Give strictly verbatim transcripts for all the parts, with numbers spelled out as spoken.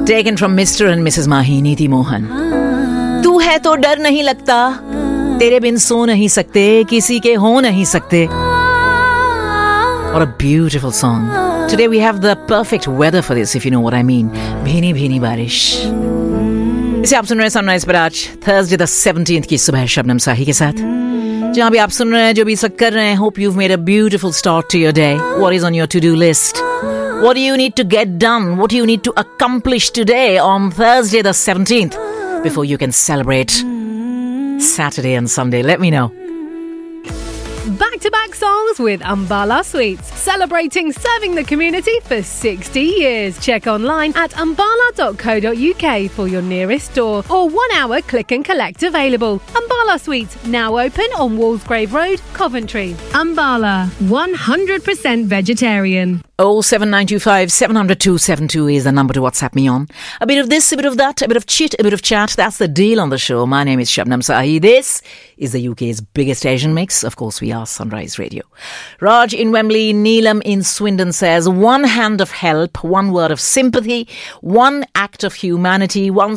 Taken from Mister and Missus Mahi, Neeti Mohan. तू है तो डर नहीं लगता, तेरे बिन सो नहीं सकते, किसी के हो नहीं सकते. What a beautiful song. Today we have the perfect weather for this, if you know what I mean. भीनी भीनी बारिश. इसे आप सुन रहे हैं सनराइज पर आज थर्सडे द सेवनटीन्थ की सुबह शबनम साही के साथ. जहां भी आप सुन रहे हैं, जो भी सब कर रहे हैं, hope you've made a beautiful start to your day. What is on your to-do list? What do you need to get done? What do you need to accomplish today on Thursday the seventeenth before you can celebrate Saturday and Sunday? Let me know. Back-to-back songs with Ambala Sweets, celebrating serving the community for sixty years. Check online at ambala dot co dot uk for your nearest store or one-hour click and collect available. Ambala Sweets, now open on Wallsgrave Road, Coventry. Ambala, one hundred percent vegetarian. oh seven nine two five seven zero zero two seven two is the number to WhatsApp me on. A bit of this, a bit of that, a bit of chit, a bit of chat. That's the deal on the show. My name is Shabnam Sahi. This is the U K's biggest Asian mix. Of course, we are Sunrise Radio. Raj in Wembley, Neelam in Swindon says, one hand of help, one word of sympathy, one act of humanity, one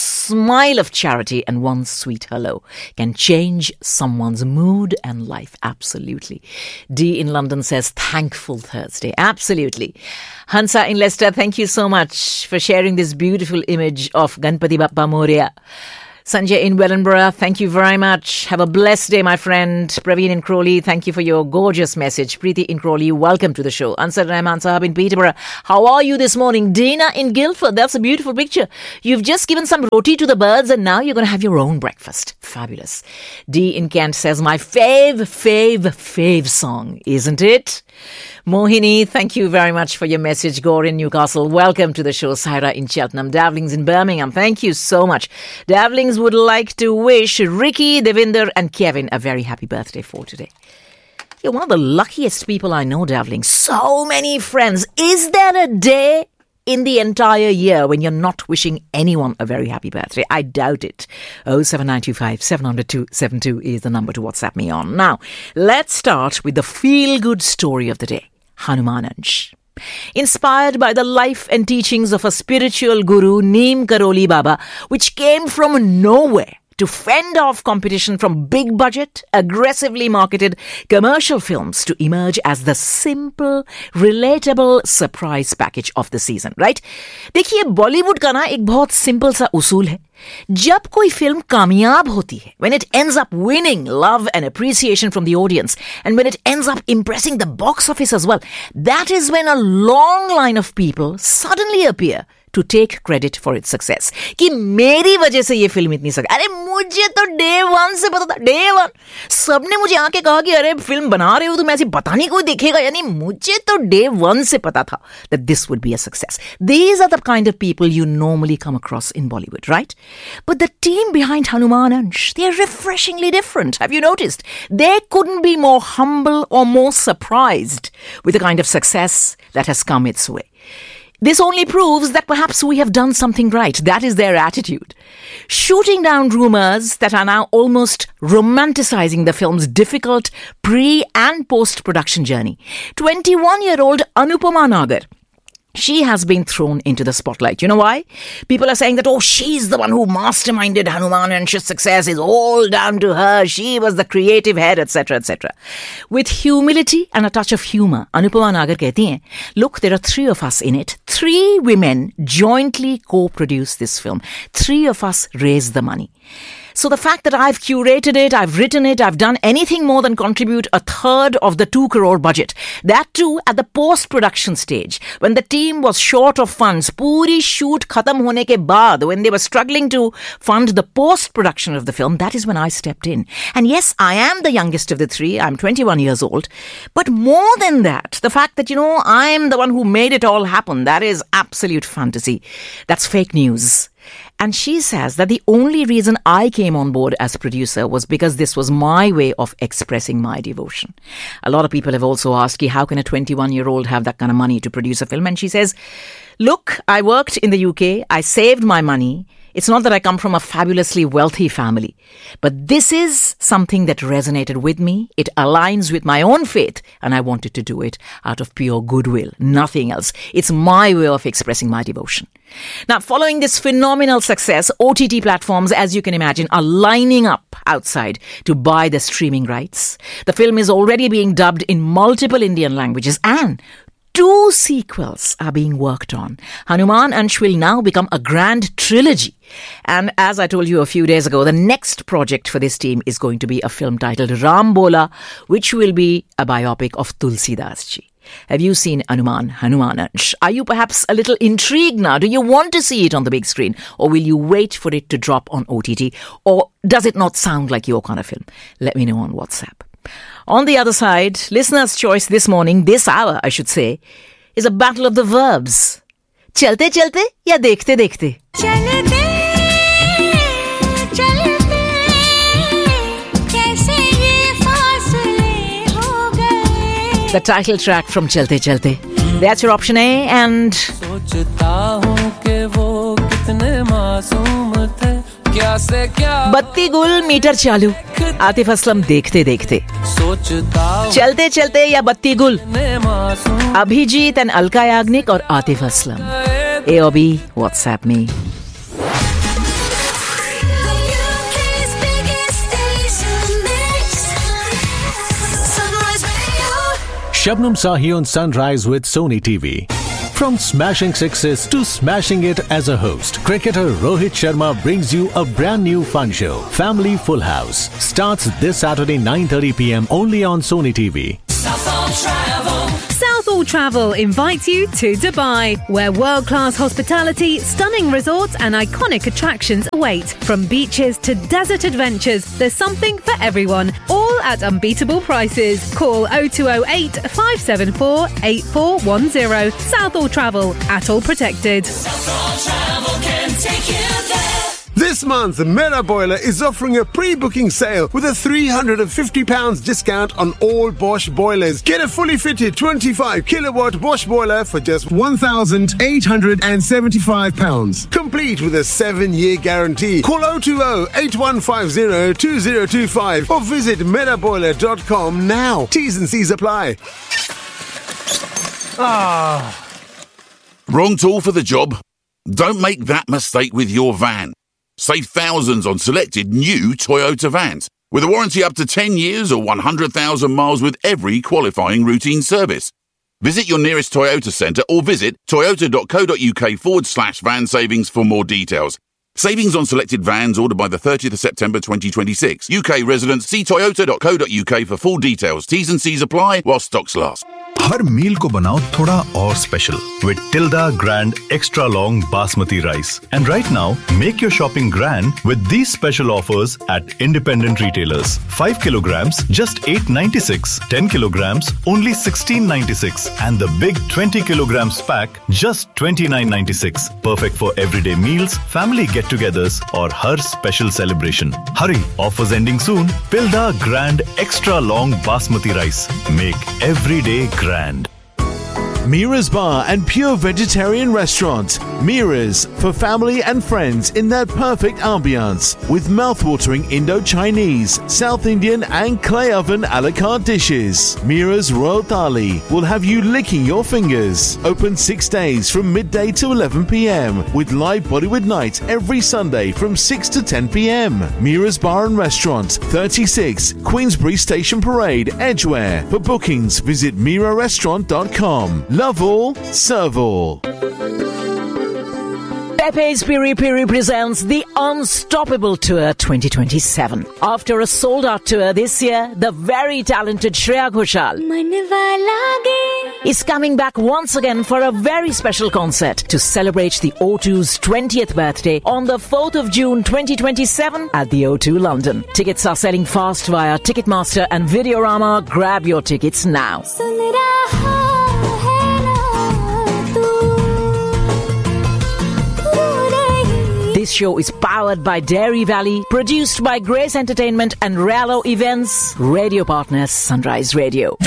smile of charity, and one sweet hello can change someone's mood and life. Absolutely. D in London says, thankful Thursday. Absolutely. Hansa in Leicester, thank you so much for sharing this beautiful image of Ganpati Bappa Moria. Sanjay in Wellingborough, thank you very much. Have a blessed day, my friend. Praveen in Crawley, thank you for your gorgeous message. Preeti in Crawley, welcome to the show. Ansar Rahman Sahab in Peterborough, how are you this morning? Dina in Guildford, that's a beautiful picture. You've just given some roti to the birds and now you're going to have your own breakfast. Fabulous. D in Kent says, my fave, fave, fave song, isn't it? Mohini, thank you very much for your message. Gore in Newcastle, welcome to the show. Saira in Cheltenham, Davlings in Birmingham, thank you so much. Davlings would like to wish Ricky, Devinder and Kevin a very happy birthday for today. You're one of the luckiest people I know, Davlings. So many friends. Is there a day in the entire year when you're not wishing anyone a very happy birthday? I doubt it. oh seven nine two five seven zero zero two seven two is the number to WhatsApp me on. Now, let's start with the feel-good story of the day. Hanumanansh. Inspired by the life and teachings of a spiritual guru, Neem Karoli Baba, which came from nowhere to fend off competition from big budget, aggressively marketed commercial films to emerge as the simple, relatable surprise package of the season, right? देखिए, बॉलीवुड का ना एक बहुत simple सा उसूल है. जब कोई फिल्म कामयाब होती है, when it ends up winning love and appreciation from the audience, and when it ends up impressing the box office as well, that is when a long line of people suddenly appear to take credit for its success. कि मेरी वजह से ये film इतनी success. अरे मुझे तो day one से पता था, डे वन सबने मुझे आके कहा कि अरे फिल्म बना रहे हो तुम, ऐसी पता नहीं कोई देखेगा. यानी मुझे तो डे वन से पता था that this would be a success. These are the kind of people you normally come across in Bollywood, right? But the team behind Hanumanansh, they are refreshingly different. Have you noticed? They couldn't be more humble or more surprised with the kind of success that has come its way. This only proves that perhaps we have done something right. That is their attitude. Shooting down rumors that are now almost romanticizing the film's difficult pre- and post-production journey. twenty-one-year-old Anupama Nagar, she has been thrown into the spotlight. You know why? People are saying that, oh, she's the one who masterminded Hanumanansh's success. Is all down to her. She was the creative head, et cetera, et cetera. With humility and a touch of humor, Anupama Nagar कहती हैं, look, there are three of us in it. Three women jointly co-produced this film. Three of us raised the money. So the fact that I've curated it, I've written it, I've done anything more than contribute a third of the two crore budget. That too at the post-production stage, when the team was short of funds, puri shoot khatam hone ke baad, when they were struggling to fund the post-production of the film, that is when I stepped in. And yes, I am the youngest of the three. I'm twenty-one years old. But more than that, the fact that, you know, I'm the one who made it all happen, that is absolute fantasy. That's fake news. And she says that the only reason I came on board as producer was because this was my way of expressing my devotion. A lot of people have also asked, how can a twenty-one-year-old have that kind of money to produce a film? And she says, look, I worked in the U K. I saved my money. It's not that I come from a fabulously wealthy family, but this is something that resonated with me. It aligns with my own faith, and I wanted to do it out of pure goodwill, nothing else. It's my way of expressing my devotion. Now, following this phenomenal success, O T T platforms, as you can imagine, are lining up outside to buy the streaming rights. The film is already being dubbed in multiple Indian languages, and two sequels are being worked on. Hanuman Ansh will now become a grand trilogy. And as I told you a few days ago, the next project for this team is going to be a film titled Ram Bola, which will be a biopic of Tulsi Das Ji. Have you seen Hanuman, Hanuman Ansh? Are you perhaps a little intrigued now? Do you want to see it on the big screen? Or will you wait for it to drop on O T T? Or does it not sound like your kind of film? Let me know on WhatsApp. On the other side, listener's choice this morning, this hour, I should say, is a battle of the verbs. Chalte chalte ya dekhte dekhte. Chalte, chalte, kaise ye faasle ho gaye. The title track from Chalte Chalte. That's your option A, and sochta hu ke wo kitne masoom the. बत्ती गुल metre चालू आतिफ असलम देखते देखते चलते चलते या बत्ती गुल अभिजीत एंड अलका याग्निक और आतिफ असलम ए ओ बी व्हाट्सएप में Shabnam Sahi on Sunrise with Sony T V. From smashing sixes to smashing it as a host, cricketer Rohit Sharma brings you a brand new fun show. Family Full House starts this Saturday nine thirty p.m. only on Sony T V. Southall Travel. Southall Travel invites you to Dubai, where world-class hospitality, stunning resorts and iconic attractions await. From beaches to desert adventures, there's something for everyone, all at unbeatable prices. Call oh two oh eight, five seven four, eight four one oh. Southall Travel, Atoll Protected. Southall Travel can take you there. This month, Mera Boiler is offering a pre-booking sale with a three hundred fifty pounds discount on all Bosch boilers. Get a fully fitted twenty-five kilowatt Bosch boiler for just one thousand eight hundred seventy-five pounds. Complete with a seven-year guarantee. Call oh two oh, eight one five oh, two oh two five or visit mera boiler dot com now. T's and C's apply. Ah. Wrong tool for the job? Don't make that mistake with your van. Save thousands on selected new Toyota vans with a warranty up to ten years or one hundred thousand miles with every qualifying routine service. Visit your nearest Toyota centre or visit toyota.co.uk forward slash van savings for more details. Savings on selected vans ordered by the thirtieth of September twenty twenty-six. U K residents, see toyota.co.uk for full details. T's and C's apply while stocks last. हर मील को बनाओ थोड़ा और special with Tilda Grand Extra Long Basmati Rice. And right now, make your shopping grand with these special offers at independent retailers. five kilograms, just eight ninety-six. ten kilograms, only sixteen ninety-six. And the big twenty kilograms pack, just twenty-nine ninety-six. Perfect for everyday meals, family get-togethers, or her special celebration. Hurry, offers ending soon. Tilda Grand Extra Long Basmati Rice. Make every day grand. Mira's Bar and Pure Vegetarian Restaurant. Mira's, for family and friends in their perfect ambience. With mouth-watering Indo-Chinese, South Indian and clay oven a la carte dishes. Mira's Royal Thali will have you licking your fingers. Open six days from midday to eleven p.m. with live Bollywood night every Sunday from six to ten p.m. Mira's Bar and Restaurant, thirty-six Queensbury Station Parade, Edgware. For bookings, visit mira restaurant dot com. Love all, serve all. Pepe's Piri Piri presents the Unstoppable Tour twenty twenty-seven. After a sold-out tour this year, the very talented Shreya Ghoshal is coming back once again for a very special concert to celebrate the O two's twentieth birthday on the fourth of June twenty twenty-seven at the O two London. Tickets are selling fast via Ticketmaster and Videorama. Grab your tickets now. This show is powered by Dairy Valley, produced by Grace Entertainment and Rallo Events, radio partners Sunrise Radio.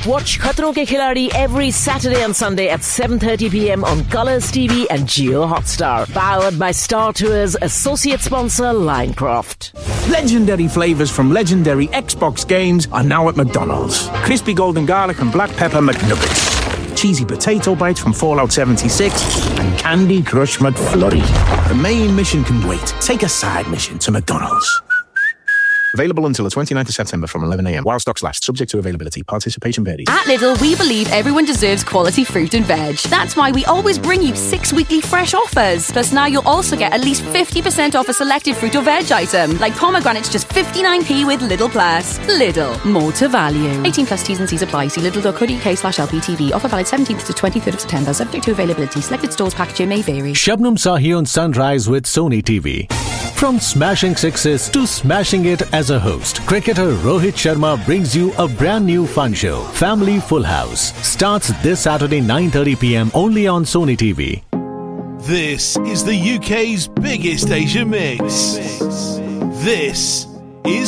Watch Khatron Ke Khiladi every Saturday and Sunday at seven thirty p.m. on Colours T V and Jio Hotstar. Powered by Star Tours, associate sponsor Linecroft. Legendary flavours from legendary Xbox games are now at McDonald's. Crispy golden garlic and black pepper McNuggets. Cheesy potato bites from Fallout seventy-six and Candy Crush McFlurry. The main mission can wait. Take a side mission to McDonald's. Available until the twenty-ninth of September from eleven a.m. while stocks last, subject to availability. Participation varies. At Lidl, we believe everyone deserves quality fruit and veg. That's why we always bring you six weekly fresh offers. Plus now you'll also get at least fifty percent off a selected fruit or veg item, like pomegranates just fifty-nine p with Lidl Plus. Lidl, more to value. eighteen plus T's and C's apply. See lidl.co.uk slash LPTV. Offer valid seventeenth to twenty-third of September, subject to availability. Selected stores packaging may vary. Shabnam Sahi on Sunrise with Sony T V. From smashing sixes to smashing it as a host, cricketer Rohit Sharma brings you a brand new fun show, Family Full House. Starts this Saturday nine thirty p.m. only on Sony T V. This is the U K's biggest Asian mix. This